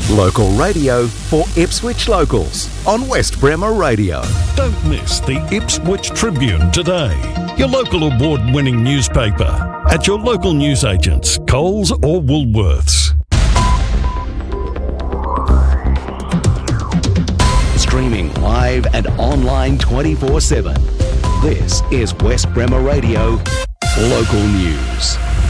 Local radio for Ipswich locals on West Bremer Radio. Don't miss the Ipswich Tribune today, your local award-winning newspaper at your local newsagents, Coles or Woolworths. Streaming live and online 24/7. This is West Bremer Radio Local News.